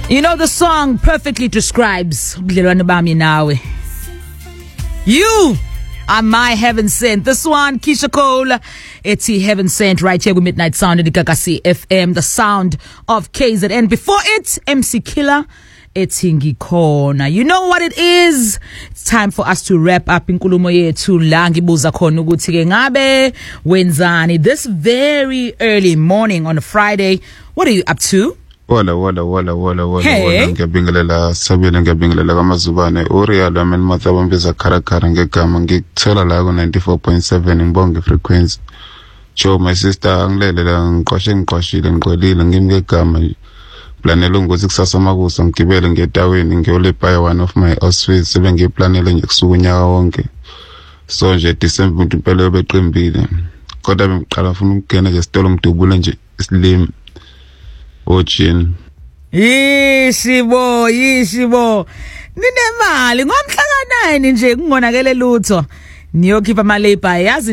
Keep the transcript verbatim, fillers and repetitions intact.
You know, the song perfectly describes ubudlelwano bami nawe. You are my heaven sent. This one, Keisha Cole, it's heaven sent right here with Midnight Sound in the Gagasi F M, the sound of K Z N. Before it, M C Killer, it's Hingi Corner. You know what it is? It's time for us to wrap up inkulumo yethu la ngibuza khona ukuthi ke ngabe wenzani this very early morning on a Friday. What are you up to? Wala wala wala wala wala Hey. wala ngiyabingelela sabile ngiyabingelela kaMazubane uReal amen mathaba kharakara ngegama ngikuthola la ku ninety-four point seven imbonge frequency. Joe my sister angilelela ngiqoshe ngiqoshile ngiqolile ngimgegama planela ukuthi kusasa makuso ngigibele ngetaweni ngiyolepa one of my Auschwitz sebengiplanele nje kusuku unyaka wonke. So nje December impela beqimbile kodwa bengiqala ufuna ukugena nje sitolo ngidubule nje islim Ochin. Yishibo, yishibo. Ninemali ngomhla ka nine nje kungonakele lutho. Niyokhipha ama labor yazi